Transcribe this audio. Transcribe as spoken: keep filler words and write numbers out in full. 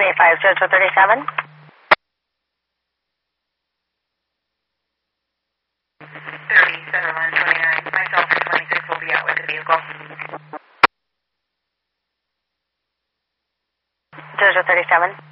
one eight five, Jojo thirty-seven. thirty-seven, one twenty-nine. Myself and twenty-six will be out with the vehicle. Jojo thirty-seven.